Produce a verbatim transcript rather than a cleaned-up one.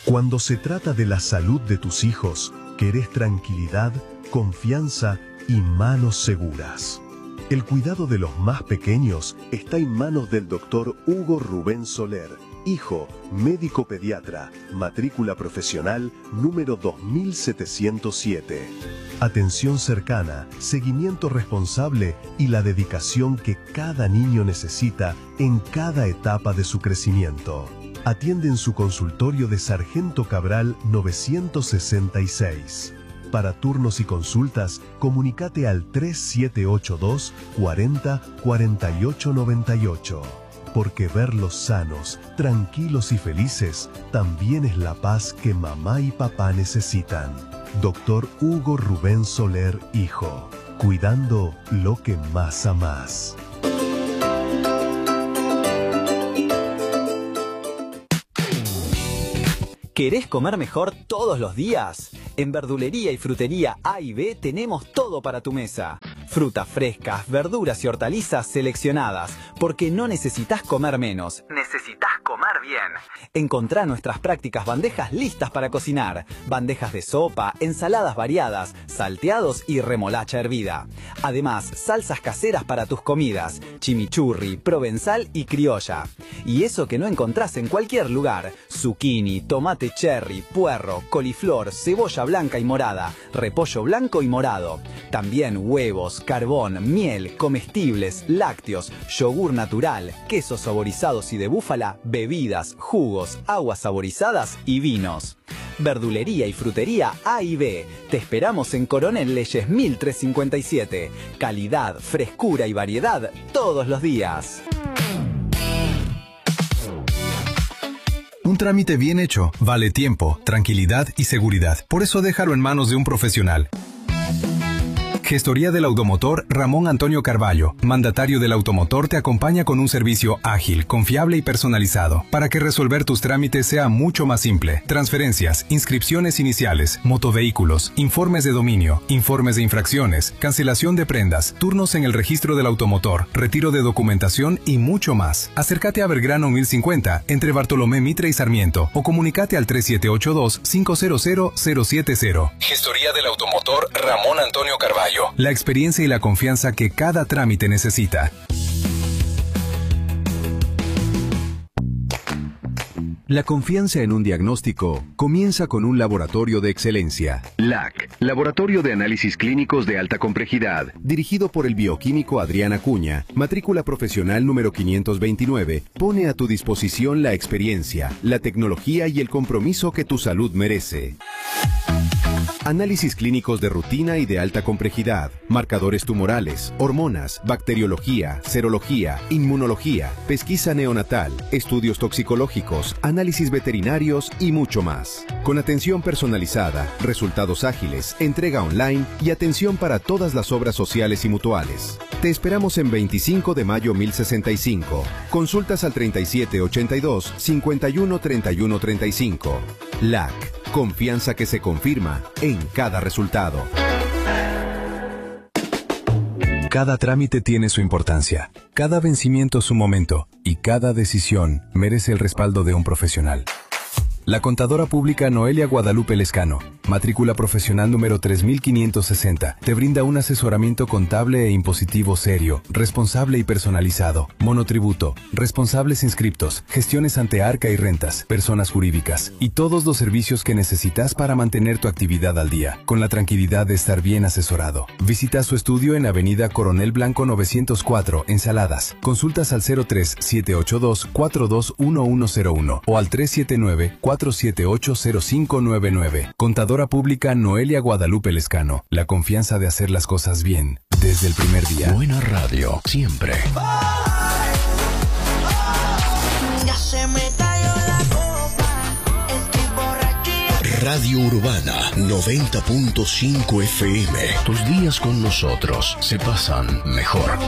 Cuando se trata de la salud de tus hijos, querés tranquilidad, confianza y manos seguras. El cuidado de los más pequeños está en manos del doctor Hugo Rubén Soler, hijo, médico pediatra, matrícula profesional número dos mil setecientos siete. Atención cercana, seguimiento responsable y la dedicación que cada niño necesita en cada etapa de su crecimiento. Atiende en su consultorio de Sargento Cabral novecientos sesenta y seis. Para turnos y consultas, comunícate al tres siete ocho dos, cuarenta, cuarenta y ocho noventa y ocho. Porque verlos sanos, tranquilos y felices también es la paz que mamá y papá necesitan. Doctor Hugo Rubén Soler, hijo. Cuidando lo que más amás. ¿Querés comer mejor todos los días? En Verdulería y Frutería A y B tenemos todo para tu mesa. Frutas frescas, verduras y hortalizas seleccionadas, porque no necesitas comer menos, necesitas comer bien. Encontrá nuestras prácticas bandejas listas para cocinar, bandejas de sopa, ensaladas variadas, salteados y remolacha hervida. Además, salsas caseras para tus comidas, chimichurri, provenzal y criolla. Y eso que no encontrás en cualquier lugar, zucchini, tomate cherry, puerro, coliflor, cebolla blanca y morada, repollo blanco y morado. También huevos, carbón, miel, comestibles, lácteos, yogur natural, quesos saborizados y de búfala, bebidas, jugos, aguas saborizadas y vinos. Verdulería y Frutería A y B. Te esperamos en Coronel Leyes mil trescientos cincuenta y siete. Calidad, frescura y variedad todos los días. Un trámite bien hecho vale tiempo, tranquilidad y seguridad. Por eso déjalo en manos de un profesional. Gestoría del Automotor Ramón Antonio Carballo, mandatario del automotor, te acompaña con un servicio ágil, confiable y personalizado, para que resolver tus trámites sea mucho más simple. Transferencias, inscripciones iniciales, motovehículos, informes de dominio, informes de infracciones, cancelación de prendas, turnos en el registro del automotor, retiro de documentación y mucho más. Acércate a Belgrano mil cincuenta, entre Bartolomé Mitre y Sarmiento, o comunicate al tres siete ocho dos, cinco cero cero, cero siete cero. Gestoría del Automotor Ramón Antonio Carballo. La experiencia y la confianza que cada trámite necesita. La confianza en un diagnóstico comienza con un laboratorio de excelencia. L A C, Laboratorio de Análisis Clínicos de Alta Complejidad, dirigido por el bioquímico Adrián Acuña, matrícula profesional número quinientos veintinueve, pone a tu disposición la experiencia, la tecnología y el compromiso que tu salud merece. Análisis clínicos de rutina y de alta complejidad, marcadores tumorales, hormonas, bacteriología, serología, inmunología, pesquisa neonatal, estudios toxicológicos, análisis veterinarios y mucho más. Con atención personalizada, resultados ágiles, entrega online y atención para todas las obras sociales y mutuales. Te esperamos en veinticinco de mayo mil sesenta y cinco. Consultas al treinta y siete ochenta y dos, cincuenta y uno treinta y uno treinta y cinco. L A C. Confianza que se confirma en cada resultado. Cada trámite tiene su importancia, cada vencimiento su momento y cada decisión merece el respaldo de un profesional. La contadora pública Noelia Guadalupe Lescano, matrícula profesional número tres mil quinientos sesenta, te brinda un asesoramiento contable e impositivo serio, responsable y personalizado, monotributo, responsables inscriptos, gestiones ante Arca y rentas, personas jurídicas y todos los servicios que necesitas para mantener tu actividad al día, con la tranquilidad de estar bien asesorado. Visita su estudio en Avenida Coronel Blanco novecientos cuatro, Ensaladas. Consultas al cero tres siete ocho dos, cuatro dos uno uno cero uno o al tres siete nueve, cuatro siete ocho, cero cinco nueve nueve. Contadora pública Noelia Guadalupe Lescano. La confianza de hacer las cosas bien desde el primer día. Buena radio, siempre. Ya se me cayó la copa, estoy borrachía. Radio Urbana noventa punto cinco F M. Tus días con nosotros se pasan mejor.